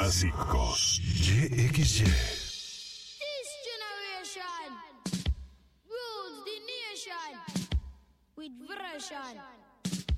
Clásicos YXY. This generation rules the nation with version.